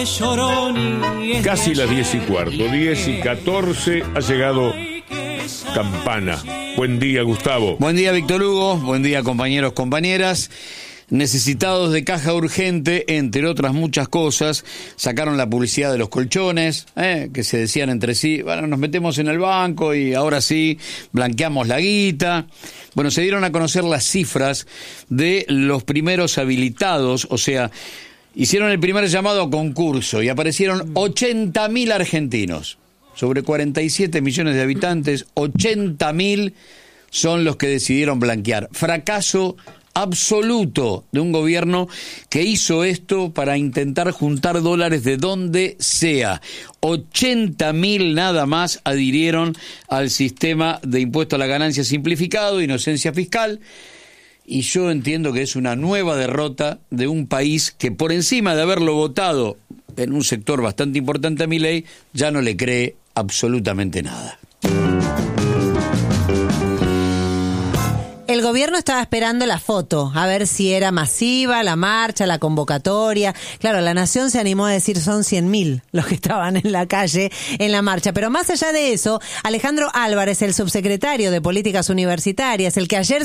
Casi las 10:15, 10:14, ha llegado Campana. Buen día, Gustavo. Buen día, Víctor Hugo. Buen día, compañeros, compañeras. Necesitados de caja urgente, entre otras muchas cosas, sacaron la publicidad de los colchones, que se decían entre sí, bueno, nos metemos en el banco y ahora sí, blanqueamos la guita. Bueno, se dieron a conocer las cifras de los primeros habilitados, o sea, hicieron el primer llamado a concurso y aparecieron 80.000 argentinos. Sobre 47 millones de habitantes, 80.000 son los que decidieron blanquear. Fracaso absoluto de un gobierno que hizo esto para intentar juntar dólares de donde sea. 80.000 nada más adhirieron al sistema de impuesto a la ganancia simplificado, inocencia fiscal, y yo entiendo que es una nueva derrota de un país que, por encima de haberlo votado en un sector bastante importante a Milei, ya no le cree absolutamente nada. El gobierno estaba esperando la foto, a ver si era masiva la marcha, la convocatoria. Claro, La Nación se animó a decir son 100.000 los que estaban en la calle en la marcha. Pero más allá de eso, Alejandro Álvarez, el subsecretario de Políticas Universitarias, el que ayer